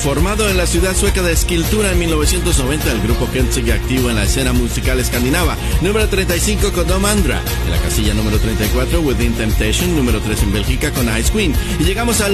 Formado en la ciudad sueca de Skiltura en 1990, el grupo Kent sigue activo en la escena musical escandinava. Número 35 con Dom Andra. En la casilla número 34, Within Temptation. Número 3 en Bélgica con Ice Queen. Y llegamos al